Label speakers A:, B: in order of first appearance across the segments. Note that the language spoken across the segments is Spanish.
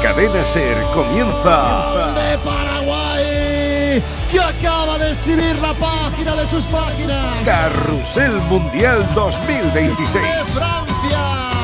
A: Cadena SER comienza.
B: ¡Gol de Paraguay! Que acaba de escribir la página de sus páginas.
A: Carrusel Mundial 2026.
B: ¡De Francia!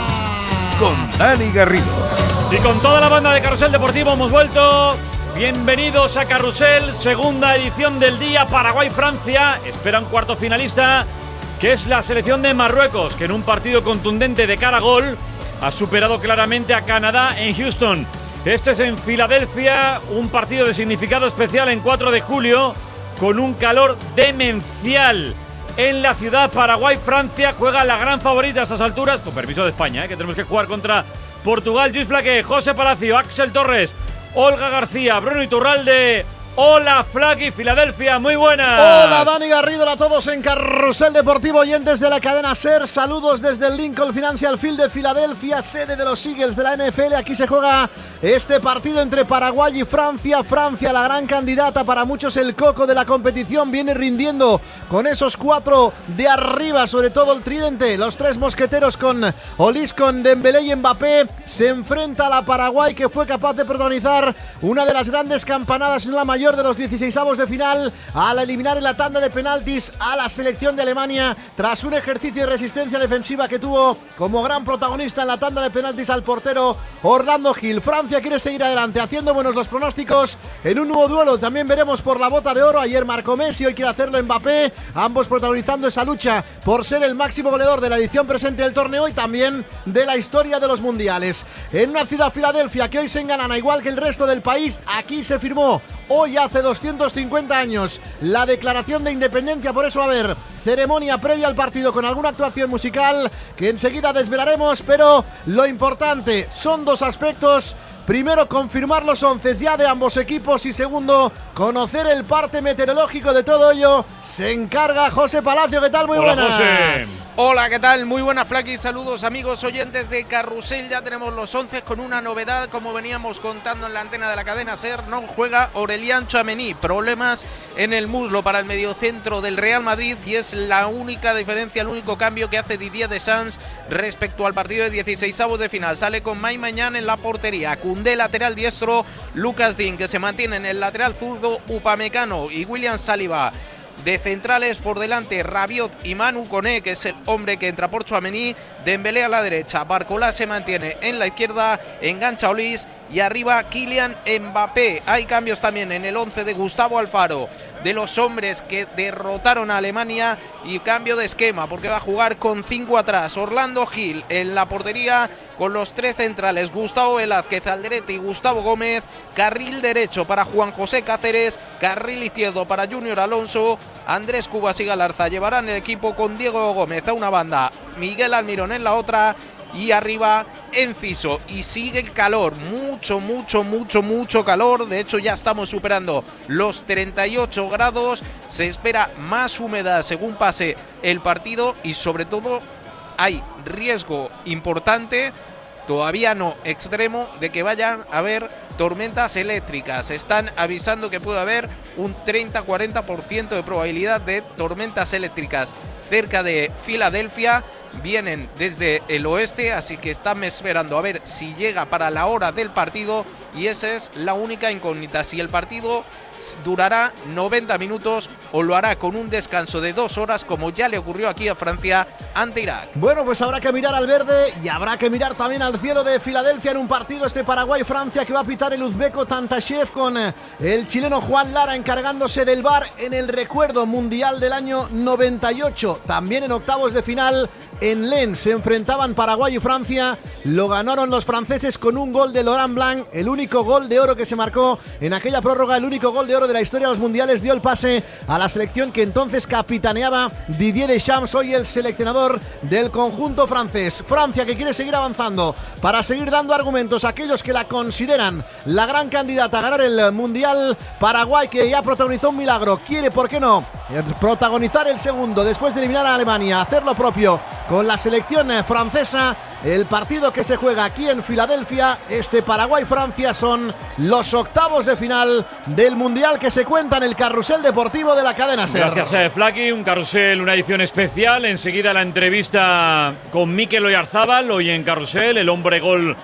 A: Con Dani Garrido.
C: Y con toda la banda de Carrusel Deportivo hemos vuelto. Bienvenidos a Carrusel, segunda edición del día. Paraguay-Francia. Espera un cuarto finalista, que es la selección de Marruecos, que en un partido contundente de cara a gol ha superado claramente a Canadá en Houston. Este es en Filadelfia, un partido de significado especial en 4 de julio, con un calor demencial. En la ciudad, Paraguay-Francia juega la gran favorita a estas alturas, con permiso de España, que tenemos que jugar contra Portugal. Luis Flaque, José Palacio, Axel Torres, Olga García, Bruno Iturralde. Hola, Flaky, Filadelfia, muy buenas.
B: Hola, Dani Garrido, a todos en Carrusel Deportivo, oyentes de la cadena SER. Saludos desde el Lincoln Financial Field de Filadelfia, sede de los Eagles de la NFL. Aquí se juega este partido entre Paraguay y Francia. Francia, la gran candidata, para muchos el coco de la competición, viene rindiendo con esos 4 de arriba, sobre todo el tridente, los 3 mosqueteros con Olise, con Dembélé y Mbappé. Se enfrenta a la Paraguay, que fue capaz de protagonizar una de las grandes campanadas, en la mayor de los 16avos de final, al eliminar en la tanda de penaltis a la selección de Alemania, tras un ejercicio de resistencia defensiva que tuvo como gran protagonista en la tanda de penaltis al portero Orlando Gil. Francia quiere seguir adelante, haciendo buenos los pronósticos en un nuevo duelo. También veremos por la bota de oro. Ayer marcó Messi, hoy quiere hacerlo Mbappé, ambos protagonizando esa lucha por ser el máximo goleador de la edición presente del torneo y también de la historia de los mundiales. En una ciudad, Filadelfia, que hoy se engalana igual que el resto del país. Aquí se firmó hoy, hace 250 años, la declaración de independencia. Por eso va a haber ceremonia previa al partido con alguna actuación musical que enseguida desvelaremos, pero lo importante son 2 aspectos. Primero, confirmar los 11 ya de ambos equipos, y segundo, conocer el parte meteorológico de todo ello. Se encarga José Palacio. ¿Qué tal? Muy
C: Hola,
B: buenas.
C: José.
D: Hola, ¿qué tal? Muy buenas, Flaky. Saludos, amigos oyentes de Carrusel. Ya tenemos los 11 con una novedad, como veníamos contando en la antena de la cadena SER. No juega Aurélien Tchouaméni, problemas en el muslo para el mediocentro del Real Madrid, y es la única diferencia, el único cambio que hace Didier Deschamps respecto al partido de 16avos de final. Sale con Mike Maignan en la portería, Koundé lateral diestro, Lucas Digne, que se mantiene en el lateral zurdo, Upamecano y William Saliba. De centrales por delante, Rabiot y Manu Koné, que es el hombre que entra por Tchouaméni. Dembélé a la derecha, Barcola se mantiene en la izquierda, engancha Olise, y arriba Kylian Mbappé. Hay cambios también en el 11 de Gustavo Alfaro, de los hombres que derrotaron a Alemania, y cambio de esquema porque va a jugar con 5 atrás. Orlando Gil en la portería con los 3 centrales, Gustavo Velázquez, Alderete y Gustavo Gómez. Carril derecho para Juan José Cáceres, carril izquierdo para Junior Alonso. Andrés Cubas y Galarza llevarán el equipo con Diego Gómez a una banda, Miguel Almirón en la otra, y arriba Enciso. Y sigue el calor, mucho calor. De hecho, ya estamos superando los 38 grados. Se espera más humedad según pase el partido, y sobre todo hay riesgo importante, todavía no extremo, de que vayan a haber tormentas eléctricas. Están avisando que puede haber un 30-40% de probabilidad de tormentas eléctricas cerca de Filadelfia. Vienen desde el oeste, así que están esperando a ver si llega para la hora del partido, y esa es la única incógnita, si el partido durará 90 minutos o lo hará con un descanso de 2 horas, como ya le ocurrió aquí a Francia ante Irak.
B: Bueno, pues habrá que mirar al verde y habrá que mirar también al cielo de Filadelfia en un partido, este Paraguay-Francia, que va a pitar el uzbeco Tantashev, con el chileno Juan Lara encargándose del VAR, en el recuerdo mundial del año 98. También en octavos de final en Lens se enfrentaban Paraguay y Francia. Lo ganaron los franceses con un gol de Laurent Blanc, el único gol de oro que se marcó en aquella prórroga, el único gol de oro de la historia de los mundiales. Dio el pase a la selección que entonces capitaneaba Didier Deschamps, hoy el seleccionador del conjunto francés. Francia, que quiere seguir avanzando para seguir dando argumentos a aquellos que la consideran la gran candidata a ganar el mundial. Paraguay, que ya protagonizó un milagro, quiere, ¿por qué no?, protagonizar el segundo después de eliminar a Alemania, hacer lo propio con la selección francesa. El partido que se juega aquí en Filadelfia, este Paraguay-Francia, son los octavos de final del Mundial que se cuenta en el Carrusel Deportivo de la cadena SER.
C: Gracias, Flaky. Un carrusel, una edición especial. Enseguida la entrevista con Mikel Oyarzábal, hoy en Carrusel, el hombre gol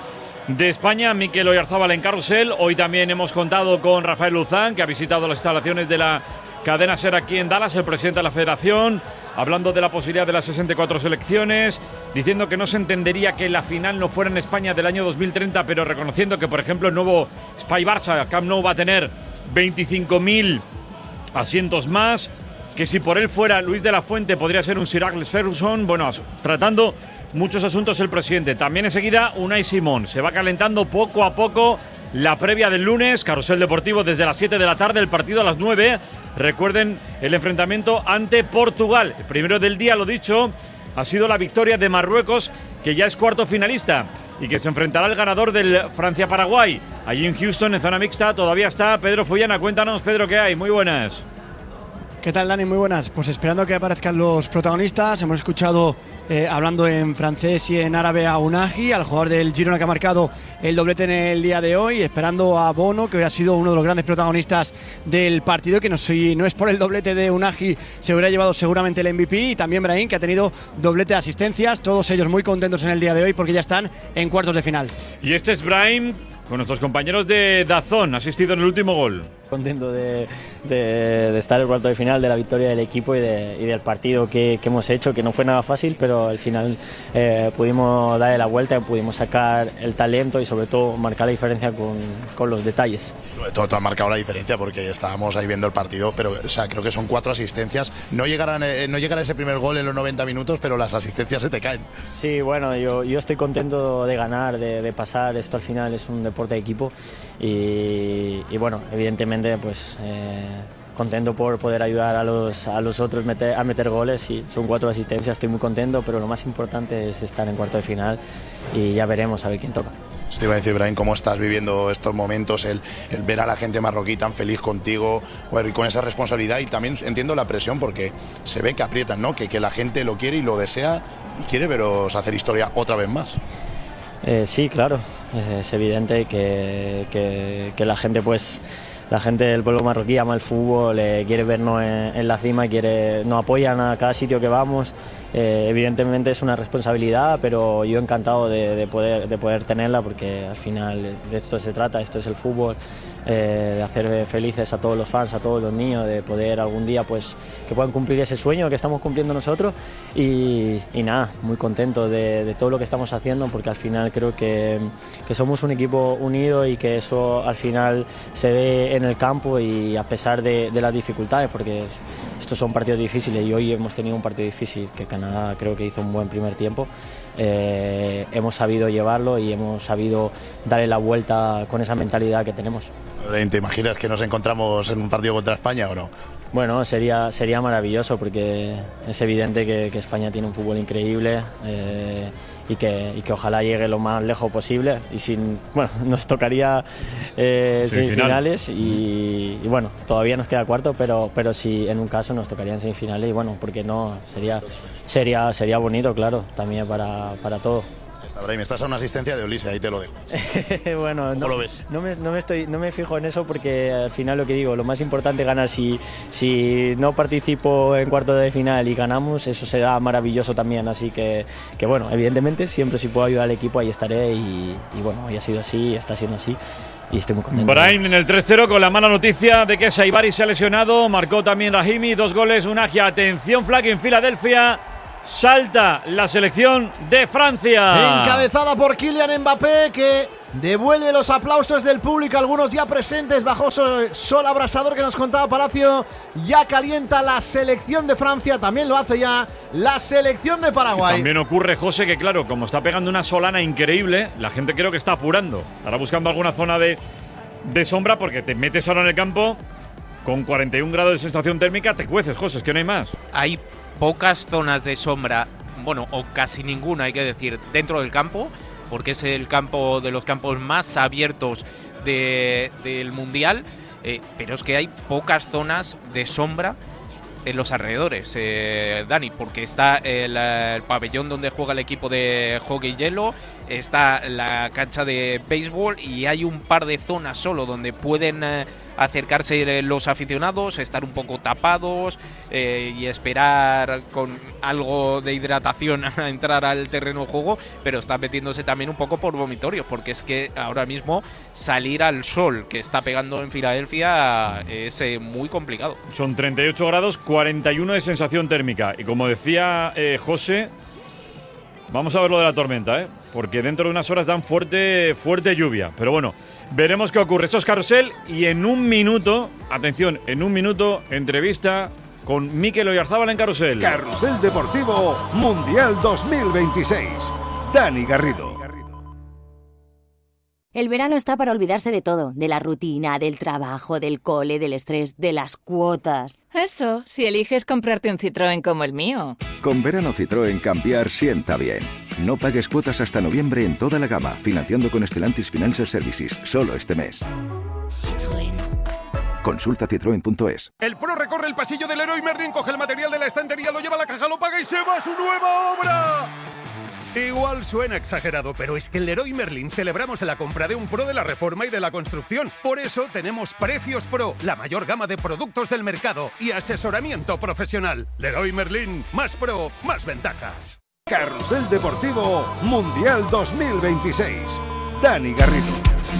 C: de España, Mikel Oyarzábal en Carrusel. Hoy también hemos contado con Rafael Luzán, que ha visitado las instalaciones de la cadena SER aquí en Dallas, el presidente de la federación, hablando de la posibilidad de las 64 selecciones, diciendo que no se entendería que la final no fuera en España del año 2030, pero reconociendo que, por ejemplo, el nuevo Espai Barça, Camp Nou, va a tener 25.000 asientos más, que si por él fuera Luis de la Fuente podría ser un Sir Alex Ferguson. Bueno, tratando muchos asuntos el presidente. También enseguida Unai Simón. Se va calentando poco a poco la previa del lunes. Carrusel Deportivo desde las 7 de la tarde, el partido a las 9. Recuerden el enfrentamiento ante Portugal. El primero del día, lo dicho, ha sido la victoria de Marruecos, que ya es cuarto finalista y que se enfrentará al ganador del Francia-Paraguay. Allí en Houston, en zona mixta, todavía está Pedro Fullana. Cuéntanos, Pedro, ¿qué hay? Muy buenas.
E: ¿Qué tal, Dani? Muy buenas. Pues esperando que aparezcan los protagonistas. Hemos escuchado hablando en francés y en árabe a Unai, al jugador del Girona que ha marcado el doblete en el día de hoy, esperando a Bono, que hoy ha sido uno de los grandes protagonistas del partido, que no es por el doblete de Unai, se hubiera llevado seguramente el MVP, y también Brahim, que ha tenido doblete de asistencias, todos ellos muy contentos en el día de hoy porque ya están en cuartos de final.
C: Y este es Brahim con nuestros compañeros de DAZN, asistido en el último gol.
F: Contento de estar en el cuarto de final, de la victoria del equipo y del partido que hemos hecho, que no fue nada fácil, pero al final pudimos darle la vuelta, pudimos sacar el talento y sobre todo marcar la diferencia con los detalles.
G: Todo ha marcado la diferencia porque estábamos ahí viendo el partido, pero creo que son 4 asistencias. No llegará ese primer gol en los 90 minutos, pero las asistencias se te caen.
F: Sí, bueno, yo estoy contento de ganar, de pasar. Esto al final es un deporte de equipo y bueno, evidentemente pues contento por poder ayudar a los otros a meter goles, y son 4 asistencias, estoy muy contento, pero lo más importante es estar en cuarto de final y ya veremos a ver quién toca.
G: Te iba a decir, Brahim, ¿cómo estás viviendo estos momentos? El ver a la gente marroquí tan feliz contigo, y con esa responsabilidad, y también entiendo la presión porque se ve que aprietan, ¿no? Que la gente lo quiere y lo desea y quiere veros hacer historia otra vez más.
F: Sí, claro, es evidente que la gente del pueblo marroquí ama el fútbol, quiere vernos en la cima, nos apoyan a cada sitio que vamos. Evidentemente es una responsabilidad, pero yo encantado de poder tenerla, porque al final de esto se trata, esto es el fútbol, de hacer felices a todos los fans, a todos los niños, de poder algún día pues que puedan cumplir ese sueño que estamos cumpliendo nosotros, y nada, muy contento de todo lo que estamos haciendo, porque al final creo que somos un equipo unido y que eso al final se ve en el campo, y a pesar de las dificultades, porque estos son partidos difíciles y hoy hemos tenido un partido difícil que Canadá creo que hizo un buen primer tiempo, hemos sabido llevarlo y hemos sabido darle la vuelta con esa mentalidad que tenemos.
G: ¿Te imaginas que nos encontramos en un partido contra España o no?
F: Bueno, sería maravilloso, porque es evidente que España tiene un fútbol increíble, y que ojalá llegue lo más lejos posible, y nos tocaría semifinales y bueno, todavía nos queda cuarto, pero si en un caso nos tocaría en semifinales, y bueno, porque no, sería bonito, claro, también para todos.
G: Brahim, estás a una asistencia de Ulises, ahí te lo dejo.
F: Bueno,
G: ¿cómo lo ves?
F: No me fijo en eso, porque al final lo que digo, lo más importante es ganar. Si no participo en cuarto de final y ganamos, eso será maravilloso también, así que bueno, evidentemente siempre si puedo ayudar al equipo ahí estaré, y bueno, hoy ha sido así, está siendo así, y estoy muy contento.
C: Brahim en el 3-0 con la mala noticia de que Saibari se ha lesionado, marcó también Rahimi, 2 goles, Unai. Atención, Flaky en Filadelfia. Salta la selección de Francia,
B: encabezada por Kylian Mbappé, que devuelve los aplausos del público, algunos ya presentes bajo sol abrasador que nos contaba Palacio. Ya calienta la selección de Francia, también lo hace ya la selección de Paraguay.
C: También ocurre, José, que claro, como está pegando una solana increíble, la gente creo que está apurando, estará buscando alguna zona de sombra, porque te metes ahora en el campo con 41 grados de sensación térmica, te cueces, José, es que no hay más.
D: Hay pocas zonas de sombra, bueno, o casi ninguna, hay que decir, dentro del campo, porque es el campo de los campos más abiertos del Mundial, pero es que hay pocas zonas de sombra en los alrededores, Dani, porque está el pabellón donde juega el equipo de hockey hielo, está la cancha de béisbol, y hay un par de zonas solo donde pueden acercarse los aficionados, estar un poco tapados y esperar con algo de hidratación a entrar al terreno de juego, pero está metiéndose también un poco por vomitorios, porque es que ahora mismo salir al sol que está pegando en Filadelfia es muy complicado.
C: Son 38 grados, 41 de sensación térmica. Y como decía José, vamos a ver lo de la tormenta, porque dentro de unas horas dan fuerte lluvia. Pero bueno, veremos qué ocurre. Eso es Carrusel y en un minuto, atención, entrevista con Mikel Oyarzábal en Carrusel.
A: Carrusel Deportivo Mundial 2026. Dani Garrido.
H: El verano está para olvidarse de todo, de la rutina, del trabajo, del cole, del estrés, de las cuotas.
I: Eso, si eliges comprarte un Citroën como el mío.
J: Con verano Citroën cambiar sienta bien. No pagues cuotas hasta noviembre en toda la gama, financiando con Stellantis Financial Services, solo este mes.
H: Citroën.
J: Consulta citroen.es.
K: El pro recorre el pasillo del Leroy Merlin, coge el material de la estantería, lo lleva a la caja, lo paga y se va a su nueva obra. Igual suena exagerado, pero es que en Leroy Merlin celebramos la compra de un pro de la reforma y de la construcción. Por eso tenemos Precios Pro, la mayor gama de productos del mercado y asesoramiento profesional. Leroy Merlin, más pro, más ventajas.
A: Carrusel Deportivo Mundial 2026. Dani Garrido.